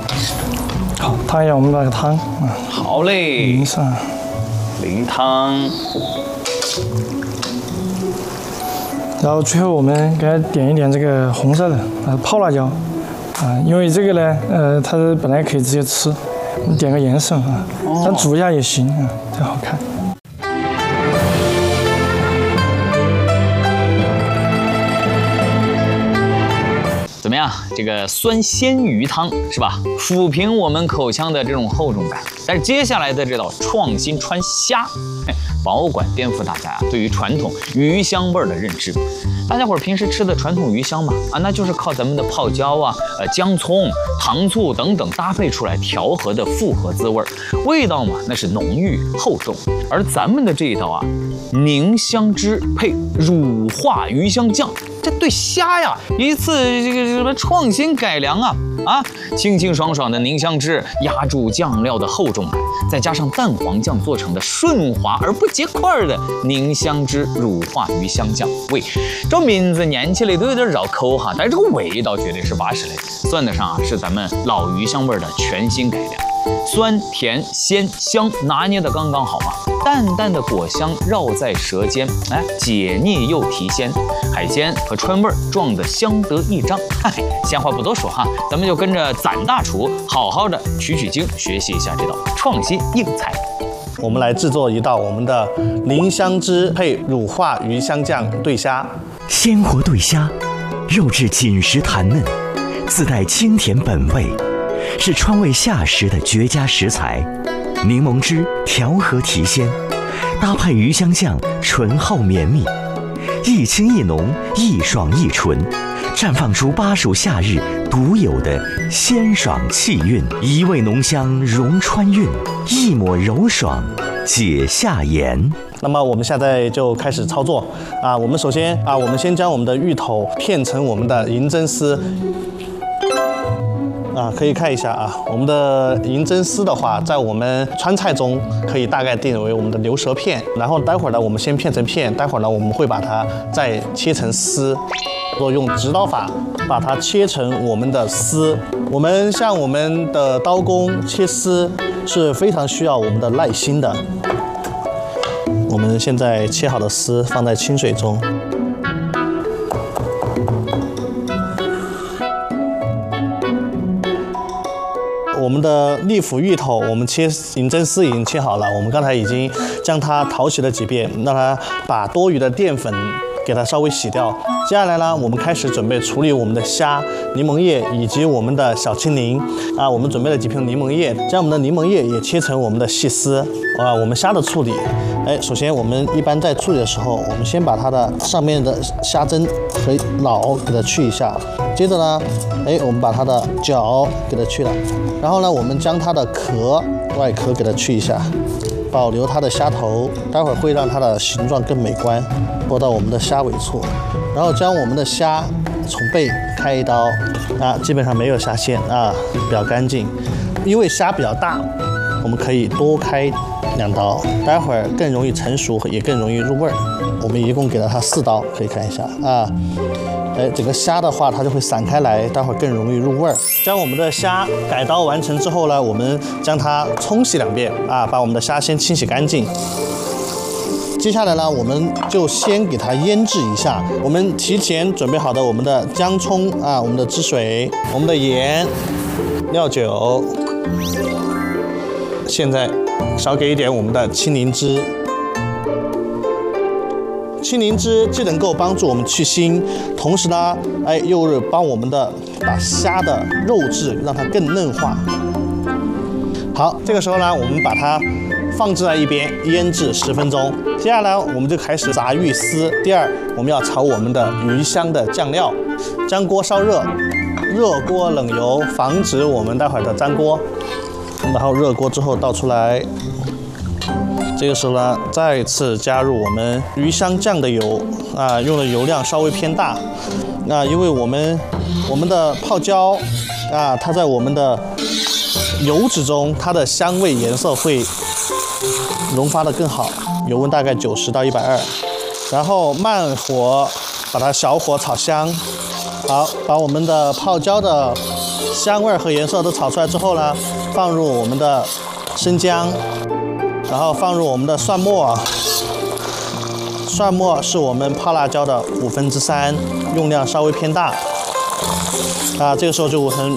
好，烫一下我们那个汤啊。 好嘞， 淋上。 淋汤。 然后最后我们给它点一点这个红色的泡辣椒啊，因为这个呢，它本来可以直接吃，我们点个颜色啊，但煮一下也行啊，这好看。 怎么样？这个酸鲜鱼汤是吧？抚平我们口腔的这种厚重感。但是接下来的这道创新川虾，保管颠覆大家对于传统鱼香味儿的认知。大家伙儿平时吃的传统鱼香嘛，那就是靠咱们的泡椒啊、姜葱、糖醋等等搭配出来调和的复合滋味儿，味道嘛那是浓郁厚重。而咱们的这一道啊，宁香汁配乳化鱼香酱。这对虾呀，一次这个什么创新改良啊，清清爽爽的宁香汁压住酱料的厚重感，再加上蛋黄酱做成的顺滑而不结块的宁香汁乳化鱼香酱。喂，这名字念起来都有点绕口哈，但是这个味道绝对是巴适的，算得上是咱们老鱼香味的全新改良。酸甜鲜香拿捏的刚刚好嘛，淡淡的果香绕在舌尖，解腻又提鲜，海鲜和川味撞得相得益彰。闲话不多说哈，咱们就跟着咱大厨好好的取经，学习一下这道创新硬菜。 我们来制作一道我们的宁香汁配乳化鱼香酱对虾。 鲜活对虾，肉质紧实弹嫩，自带清甜本味。是川味下食的绝佳食材，柠檬汁调和提鲜，搭配鱼香酱醇厚绵密，一清一浓，一爽一纯，绽放出巴蜀夏日独有的鲜爽气韵。一味浓香融川韵，一抹柔爽解夏炎。 那么我们现在就开始操作啊！我们首先我们先将我们的芋头片成我们的银针丝。可以看一下我们的银针丝的话，在我们川菜中可以大概定为我们的牛舌片。然后待会儿呢，我们先片成片，待会儿呢，我们会把它再切成丝，用直刀法把它切成我们的丝。我们像我们的刀工切丝是非常需要我们的耐心的。我们现在切好的丝放在清水中。我们的利府芋头，我们切银针丝已经切好了。我们刚才已经将它淘洗了几遍，让它把多余的淀粉给它稍微洗掉。接下来呢，我们开始准备处理我们的虾、柠檬叶以及我们的小青柠我们准备了几片柠檬叶，将我们的柠檬叶也切成我们的细丝。我们虾的处理，首先我们一般在处理的时候，我们先把它的上面的虾胗和脑给它去一下，接着呢，我们把它的脚给它去了，然后呢，我们将它的外壳给它去一下，保留它的虾头，待会儿会让它的形状更美观。拨到我们的虾尾处，然后将我们的虾从背开一刀基本上没有虾线比较干净。因为虾比较大，我们可以多开2刀，待会儿更容易成熟，也更容易入味儿。我们一共给了它4刀，可以看一下整个虾的话它就会散开来，待会儿更容易入味儿。将我们的虾改刀完成之后呢，我们将它冲洗2遍把我们的虾先清洗干净。接下来呢，我们就先给它腌制一下。我们提前准备好的我们的姜葱我们的汁水、我们的盐、料酒，现在少给一点我们的青柠汁。青柠汁既能够帮助我们去腥，同时呢，又是帮我们的把虾的肉质让它更嫩化。好，这个时候呢，我们把它放置在一边腌制10分钟。接下来我们就开始炸芋丝。第二，我们要炒我们的鱼香的酱料。将锅烧热，热锅冷油，防止我们待会儿的粘锅。然后热锅之后倒出来。这个时候呢，再次加入我们鱼香酱的油用的油量稍微偏大。因为我们的泡椒它在我们的油脂中，它的香味颜色会融发的更好。油温大概90到120，然后慢火把它小火炒香。好，把我们的泡椒的香味和颜色都炒出来之后呢，放入我们的生姜，然后放入我们的蒜末。蒜末是我们泡辣椒的3/5，用量稍微偏大。这个时候就很